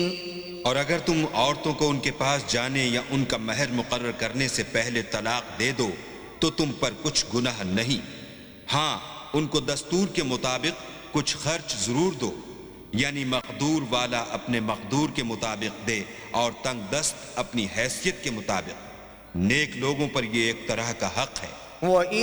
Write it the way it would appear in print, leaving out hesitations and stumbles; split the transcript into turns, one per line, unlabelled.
और अगर तुम औरतों को उनके पास जाने या उनका महर मुकर्रर करने से पहले तलाक दे दो तो तुम पर कुछ गुनाह नहीं। हाँ, उनको दस्तूर के मुताबिक कुछ खर्च जरूर दो, यानी मकदूर वाला अपने मकदूर के मुताबिक दे और तंग दस्त अपनी हैसियत के मुताबिक। नेक लोगों पर यह एक तरह का हक है।